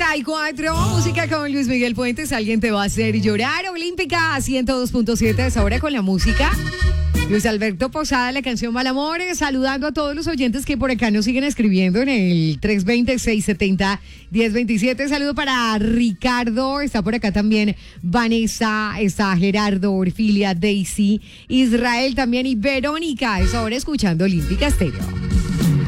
8:34, música con Luis Miguel Puentes. Alguien te va a hacer llorar. Olímpica 102.7 a esa hora con la música. Luis Alberto Posada, la canción Malamores, saludando a todos los oyentes que por acá nos siguen escribiendo en el 320-670-1027. Saludo para Ricardo, está por acá también Vanessa, está Gerardo, Orfilia, Daisy, Israel también y Verónica. A esa hora escuchando Olímpica Estéreo.